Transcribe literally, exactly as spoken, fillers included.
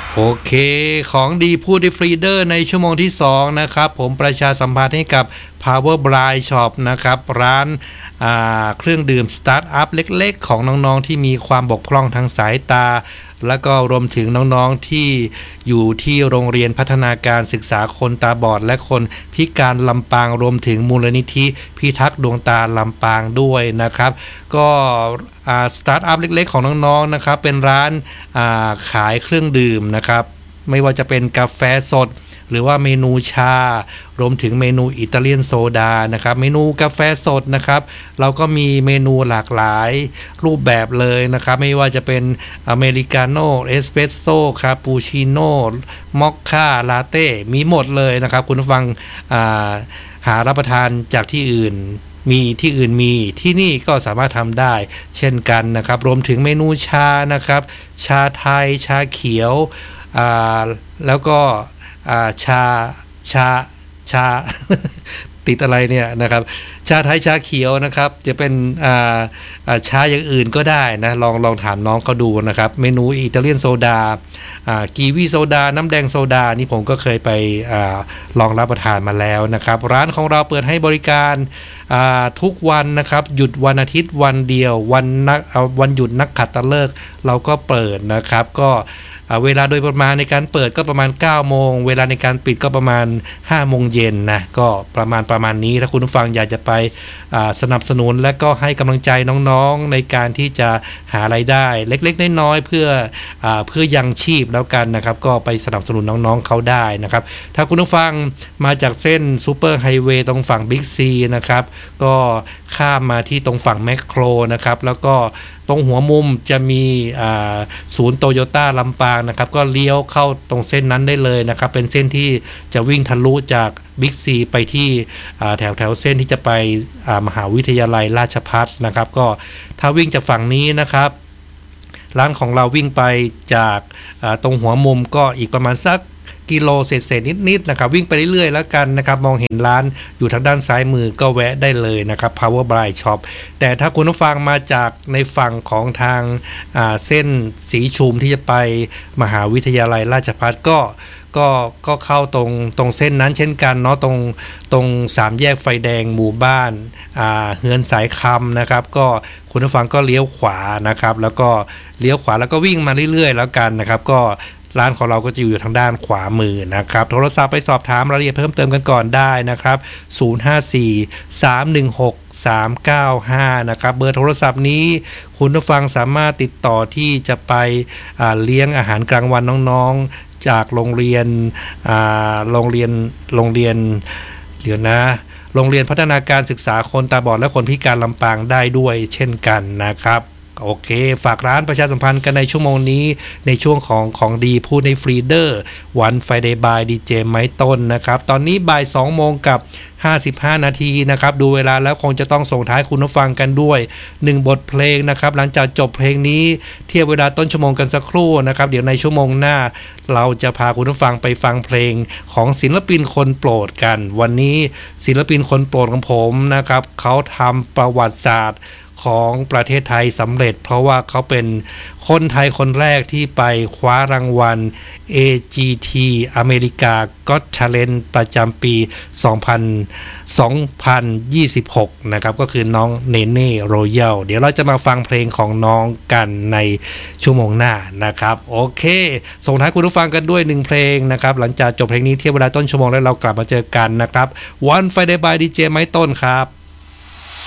โอเคของดีพูดได้ฟรีเดอร์ในชั่วโมงที่สองนะครับผมประชาสัมพันธ์ให้กับ Power Bride Shop นะครับร้านเครื่องดื่มสตาร์ทอัพเล็กๆของน้องๆที่มีความบกพร่องทางสายตาแล้วก็รวมถึงน้องๆที่อยู่ที่โรงเรียนพัฒนาการศึกษาคนตาบอดและคนพิการลำปางรวมถึงมูลนิธิพิทักษ์ดวงตาลำปางด้วยนะครับก็สตาร์ทอัพเล็กๆของน้องๆนะครับเป็นร้านขายเครื่องดื่มนะครับไม่ว่าจะเป็นกาแฟสดหรือว่าเมนูชารวมถึงเมนูอิตาเลียนโซดานะครับเมนูกาแฟสดนะครับเราก็มีเมนูหลากหลายรูปแบบเลยนะครับไม่ว่าจะเป็นอเมริกาโน่เอสเปรสโซ่คาปูชิโน่มอคค่าลาเต้มีหมดเลยนะครับคุณผู้ฟังหารับประทานจากที่อื่นมีที่อื่นมีที่นี่ก็สามารถทำได้เช่นกันนะครับรวมถึงเมนูชานะครับชาไทยชาเขียวแล้วก็ชาชาชา ติดอะไรเนี่ยนะครับชาไทยชาเขียวนะครับจะเป็นชาอย่างอื่นก็ได้นะลองลองถามน้องเขาดูนะครับเมนูอิตาเลียนโซดากีวีโซดาน้ำแดงโซดานี่ผมก็เคยไปอลองรับประทานมาแล้วนะครับร้านของเราเปิดให้บริการทุกวันนะครับหยุดวันอาทิตย์วันเดียววันนักวันหยุดนักขัตฤกษ์เราก็เปิดนะครับก็เวลาโดยประมาณในการเปิดก็ประมาณเก้าโมงเวลาในการปิดก็ประมาณห้าโมงเย็นนะก็ประมาณประมาณนี้ถ้าคุณผู้ฟังอยากจะไปสนับสนุนและก็ให้กำลังใจน้องๆในการที่จะหารายได้เล็กๆน้อยๆเพื่อเพื่อยังชีพแล้วกันนะครับก็ไปสนับสนุนน้องๆเขาได้นะครับถ้าคุณผู้ฟังมาจากเส้นซูเปอร์ไฮเวย์ตรงฝั่งบิ๊กซีนะครับก็ข้ามมาที่ตรงฝั่งแมคโครนะครับแล้วก็ตรงหัวมุมจะมีศูนย์โตโยต้าลำปางนะครับก็เลี้ยวเข้าตรงเส้นนั้นได้เลยนะครับเป็นเส้นที่จะวิ่งทะลุจากบิ๊กซีไปที่แถวแถวเส้นที่จะไปมหาวิทยาลัยราชภัฏนะครับก็ถ้าวิ่งจากฝั่งนี้นะครับร้านของเราวิ่งไปจากตรงหัวมุมก็อีกประมาณสักกิโลเศษๆนิดๆนะครับวิ่งไปเรื่อยๆแล้วกันนะครับมองเห็นร้านอยู่ทางด้านซ้ายมือก็แวะได้เลยนะครับ Power Bride Shop แต่ถ้าคุณผู้ฟังมาจากในฝั่งของทางเส้นสีชุมที่จะไปมหาวิทยาลัยราชภัฏก็ก็ก็เข้าตรงตรงเส้นนั้นเช่นกันเนาะตรงตรงสามแยกไฟแดงหมู่บ้านเฮือนสายคำนะครับก็คุณผู้ฟังก็เลี้ยวขวานะครับแล้วก็เลี้ยวขวาแล้วก็วิ่งมาเรื่อยๆแล้วกันนะครับก็ร้านของเราก็จะอยู่ทางด้านขวามือนะครับโทรศัพท์ไปสอบถามรายละเอียดเพิ่มเติมกันก่อนได้นะครับศูนย์ ห้า สี่ สาม หนึ่ง หก สาม เก้า ห้านะครับเบอร์โทรศัพท์นี้คุณผู้ฟังสามารถติดต่อที่จะไปเลี้ยงอาหารกลางวันน้องๆจากโรงเรียนโรงเรียนโรงเรียนเดี๋ยวนะโรงเรียนพัฒนาการศึกษาคนตาบอดและคนพิการลำปางได้ด้วยเช่นกันนะครับโอเคฝากร้านประชาสัมพันธ์กันในชั่วโมงนี้ในช่วงของของดีพูดในฟรีเดอร์วันไฟเดย์บายดีเจไม้ต้นนะครับตอนนี้บ่ายสองโมงกับห้าสิบห้านาทีนะครับดูเวลาแล้วคงจะต้องส่งท้ายคุณผู้ฟังกันด้วยหนึ่งบทเพลงนะครับหลังจากจบเพลงนี้เทียบเวลาต้นชั่วโมงกันสักครู่นะครับเดี๋ยวในชั่วโมงหน้าเราจะพาคุณผู้ฟังไปฟังเพลงของศิลปินคนโปรดกันวันนี้ศิลปินคนโปรดของผมนะครับเขาทำประวัติศาสตร์ของประเทศไทยสำเร็จเพราะว่าเขาเป็นคนไทยคนแรกที่ไปคว้ารางวัล เอ จี ที อเมริกา Got Talent ประจำปี สองพันยี่สิบหก นะครับก็คือน้องเนเน่โรยัลเดี๋ยวเราจะมาฟังเพลงของน้องกันในชั่วโมงหน้านะครับโอเคส่งท้ายคุณผู้ฟังกันด้วยหนึ่งเพลงนะครับหลังจากจบเพลงนี้เที่ยวเวลาต้นชั่วโมงแล้วเรากลับมาเจอกันนะครับ One Friday by ดี เจ ไม้ต้นครับ